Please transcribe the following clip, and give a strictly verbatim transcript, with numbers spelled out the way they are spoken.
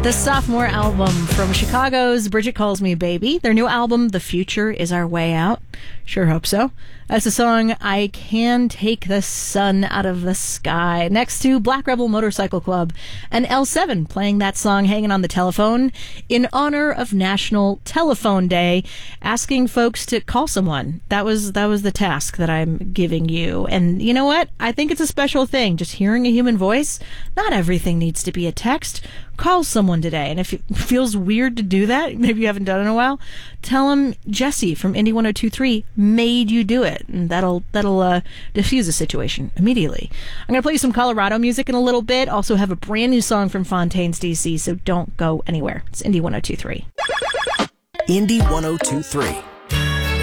The sophomore album from Chicago's Bridget Calls Me Baby. Their new album, The Future Is Our Way Out. Sure hope so. That's the song I Can Take the Sun Out of the Sky. Next to Black Rebel Motorcycle Club and L seven playing that song Hanging on the Telephone in honor of National Telephone Day, asking folks to call someone. That was that was the task that I'm giving you. And you know what? I think it's a special thing. Just hearing a human voice. Not everything needs to be a text. Call someone today. And if it feels weird to do that, maybe you haven't done it in a while, tell them Jesse from Indie one oh two point three made you do it. And that'll that'll uh, diffuse the situation immediately. I'm going to play you some Colorado music in a little bit. Also have a brand new song from Fontaines, D C, so don't go anywhere. It's Indie one oh two point three. Indie one oh two point three.